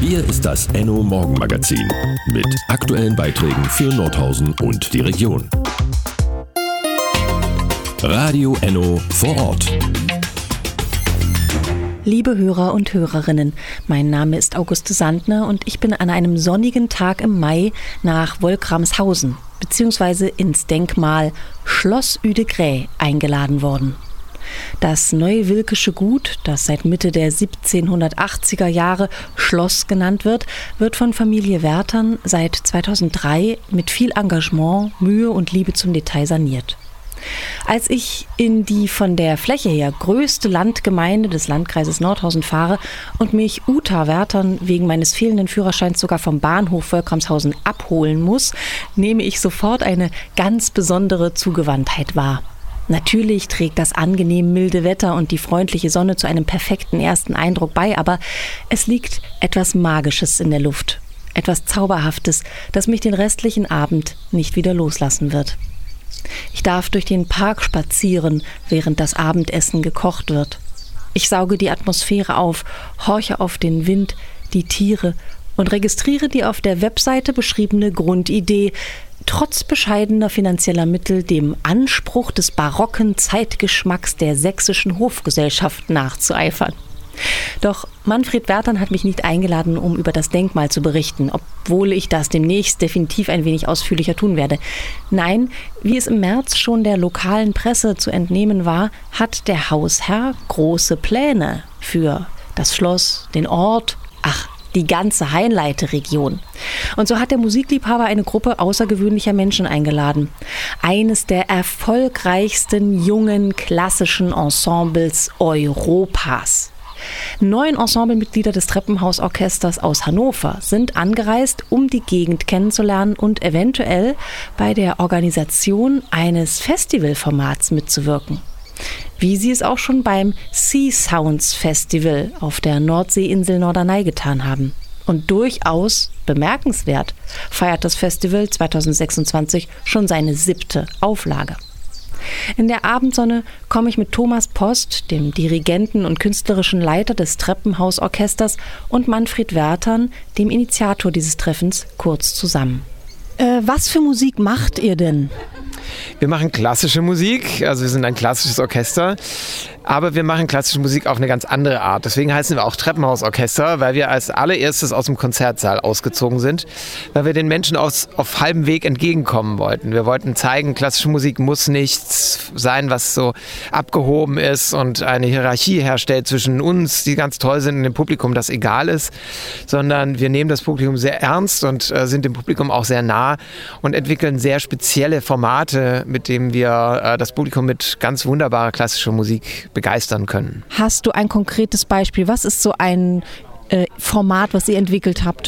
Hier ist das Enno Morgenmagazin mit aktuellen Beiträgen für Nordhausen und die Region. Radio Enno vor Ort. Liebe Hörer und Hörerinnen, mein Name ist Auguste Sandner und ich bin an einem sonnigen Tag im Mai nach Wolkramshausen bzw. ins Denkmal Schloss Uedegräe eingeladen worden. Das neue Wilkische Gut, das seit Mitte der 1780er Jahre Schloss genannt wird, wird von Familie Werthern seit 2003 mit viel Engagement, Mühe und Liebe zum Detail saniert. Als ich in die von der Fläche her größte Landgemeinde des Landkreises Nordhausen fahre und mich Uta Werthern wegen meines fehlenden Führerscheins sogar vom Bahnhof Wolkramshausen abholen muss, nehme ich sofort eine ganz besondere Zugewandtheit wahr. Natürlich trägt das angenehm milde Wetter und die freundliche Sonne zu einem perfekten ersten Eindruck bei, aber es liegt etwas Magisches in der Luft, etwas Zauberhaftes, das mich den restlichen Abend nicht wieder loslassen wird. Ich darf durch den Park spazieren, während das Abendessen gekocht wird. Ich sauge die Atmosphäre auf, horche auf den Wind, die Tiere und registriere die auf der Webseite beschriebene Grundidee, trotz bescheidener finanzieller Mittel dem Anspruch des barocken Zeitgeschmacks der sächsischen Hofgesellschaft nachzueifern. Doch Manfred Werthern hat mich nicht eingeladen, um über das Denkmal zu berichten, obwohl ich das demnächst definitiv ein wenig ausführlicher tun werde. Nein, wie es im März schon der lokalen Presse zu entnehmen war, hat der Hausherr große Pläne für das Schloss, den Ort, die ganze Hainleite-Region. Und so hat der Musikliebhaber eine Gruppe außergewöhnlicher Menschen eingeladen. Eines der erfolgreichsten jungen klassischen Ensembles Europas. 9 Ensemblemitglieder des Treppenhausorchesters aus Hannover sind angereist, um die Gegend kennenzulernen und eventuell bei der Organisation eines Festivalformats mitzuwirken. Wie sie es auch schon beim Sea Sounds Festival auf der Nordseeinsel Norderney getan haben. Und durchaus bemerkenswert feiert das Festival 2026 schon seine 7. Auflage. In der Abendsonne komme ich mit Thomas Post, dem Dirigenten und künstlerischen Leiter des Treppenhausorchesters, und Manfred Werthern, dem Initiator dieses Treffens, kurz zusammen. Was für Musik macht ihr denn? Wir machen klassische Musik, also wir sind ein klassisches Orchester, aber wir machen klassische Musik auf eine ganz andere Art. Deswegen heißen wir auch Treppenhausorchester, weil wir als allererstes aus dem Konzertsaal ausgezogen sind, weil wir den Menschen auf halbem Weg entgegenkommen wollten. Wir wollten zeigen, klassische Musik muss nichts sein, was so abgehoben ist und eine Hierarchie herstellt zwischen uns, die ganz toll sind, und dem Publikum, das egal ist, sondern wir nehmen das Publikum sehr ernst und sind dem Publikum auch sehr nah und entwickeln sehr spezielle Formate, mit denen wir das Publikum mit ganz wunderbarer klassischer Musik begeistern können. Hast du ein konkretes Beispiel? Was ist so ein Format, was ihr entwickelt habt?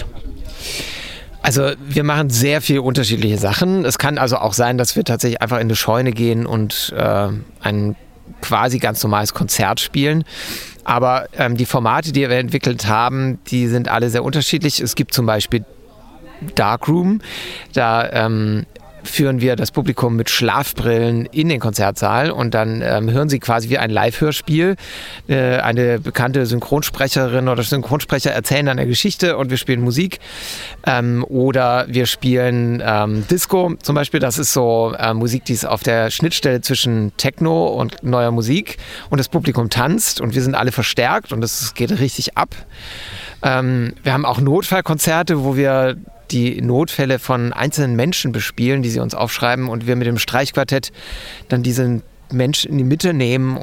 Also wir machen sehr viele unterschiedliche Sachen. Es kann also auch sein, dass wir tatsächlich einfach in eine Scheune gehen und ein quasi ganz normales Konzert spielen. Aber die Formate, die wir entwickelt haben, die sind alle sehr unterschiedlich. Es gibt zum Beispiel Darkroom, da führen wir das Publikum mit Schlafbrillen in den Konzertsaal und dann hören sie quasi wie ein Live-Hörspiel. Eine bekannte Synchronsprecherin oder Synchronsprecher erzählen dann eine Geschichte und wir spielen Musik. Oder wir spielen Disco zum Beispiel. Das ist so Musik, die ist auf der Schnittstelle zwischen Techno und neuer Musik. Und das Publikum tanzt und wir sind alle verstärkt und es geht richtig ab. Wir haben auch Notfallkonzerte, wo wir die Notfälle von einzelnen Menschen bespielen, die sie uns aufschreiben und wir mit dem Streichquartett dann diesen Menschen in die Mitte nehmen